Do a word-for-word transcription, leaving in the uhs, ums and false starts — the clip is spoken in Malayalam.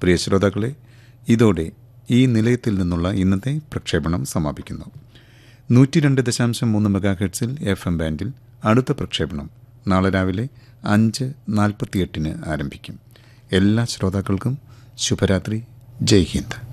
പ്രിയ ശ്രോതാക്കളെ, ഇതോടെ ഈ നിലയത്തിൽ നിന്നുള്ള ഇന്നത്തെ പ്രക്ഷേപണം സമാപിക്കുന്നു. നൂറ്റി രണ്ട് ദശാംശം മൂന്ന് മെഗാ ഹെർട്സിൽ എഫ് എം ബാൻഡിൽ അടുത്ത പ്രക്ഷേപണം നാളെ രാവിലെ അഞ്ച് നാൽപ്പത്തിയെട്ടിന് ആരംഭിക്കും. എല്ലാ ശ്രോതാക്കൾക്കും ശുഭരാത്രി. ജയ് ഹിന്ദ്.